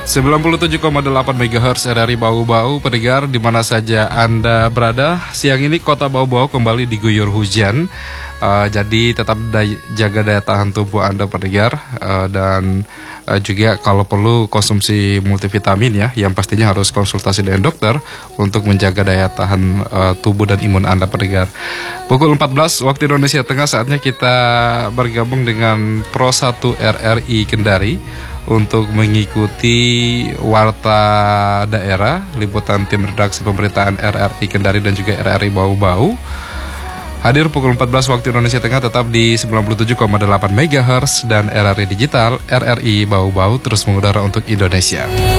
97,8 MHz RRI Bau-Bau, pendengar di mana saja Anda berada. Siang ini kota Bau-Bau kembali diguyur hujan. Jadi tetap jaga daya tahan tubuh Anda, pendengar, dan juga kalau perlu konsumsi multivitamin ya, yang pastinya harus konsultasi dengan dokter untuk menjaga daya tahan tubuh dan imun Anda, pendengar. Pukul 14 waktu Indonesia Tengah, saatnya kita bergabung dengan Pro 1 RRI Kendari untuk mengikuti warta daerah, liputan tim redaksi pemberitaan RRI Kendari dan juga RRI Bau-Bau. Hadir pukul 14 waktu Indonesia Tengah, tetap di 97,8 MHz dan RRI Digital, RRI Bau-Bau terus mengudara untuk Indonesia.